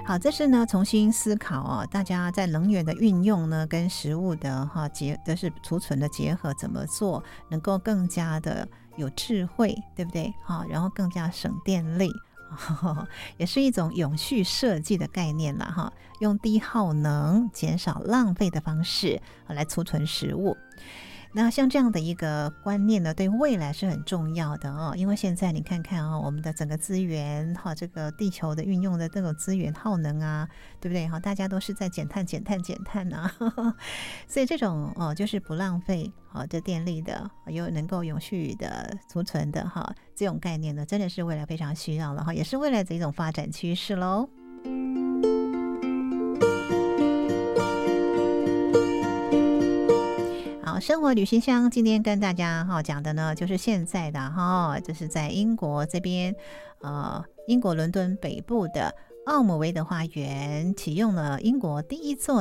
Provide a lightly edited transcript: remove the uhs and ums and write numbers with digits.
好，这是呢重新思考哦，大家在能源的运用呢，跟食物的就是储存的结合怎么做，能够更加的有智慧，对不对？然后更加省电力。也是一种永续设计的概念啦哈，用低耗能、减少浪费的方式来储存食物。那像这样的一个观念呢，对未来是很重要的哦，因为现在你看看哦，我们的整个资源这个地球的运用的这种资源耗能啊，对不对？大家都是在减碳啊，所以这种就是不浪费这电力的，又能够永续的储存的这种概念呢，真的是未来非常需要了也是未来的一种发展趋势喽。好，生活旅行箱今天跟大家讲的呢，就是现在的就是在英国这边，英国伦敦北部的奥姆维德花园启用了英国第一座